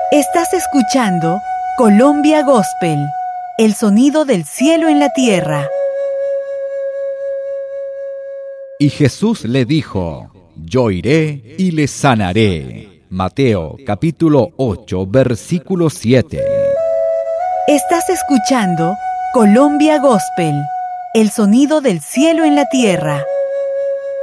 Estás escuchando Colombia Gospel, el sonido del cielo en la tierra. Y Jesús le dijo: Yo iré y le sanaré. Mateo capítulo 8, versículo 7. Estás escuchando Colombia Gospel, el sonido del cielo en la tierra.